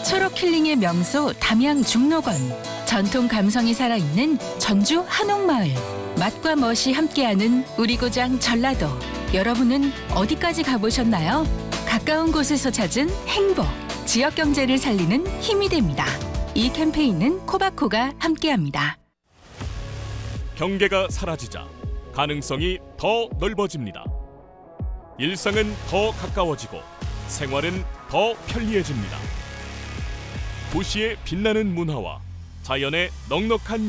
초록 힐링의 명소 담양 중록원. 전통 감성이 살아있는 전주 한옥마을. 맛과 멋이 함께하는 우리 고장 전라도. 여러분은 어디까지 가보셨나요? 가까운 곳에서 찾은 행복. 지역 경제를 살리는 힘이 됩니다. 이 캠페인은 코바코가 함께합니다. 경계가 사라지자 가능성이 더 넓어집니다. 일상은 더 가까워지고 생활은 더 편리해집니다. 도시의 빛나는 문화와 자연의 넉넉한